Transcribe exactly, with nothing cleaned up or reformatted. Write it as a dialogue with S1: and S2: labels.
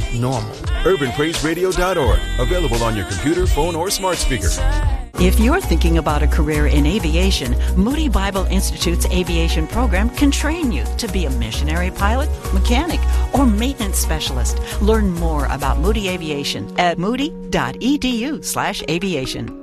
S1: normal.
S2: urban praise radio dot org. Available on your computer, phone, or smart speaker.
S3: If you're thinking about a career in aviation, Moody Bible Institute's aviation program can train you to be a missionary pilot, mechanic, or maintenance specialist. Learn more about Moody Aviation at moody dot e d u slash aviation.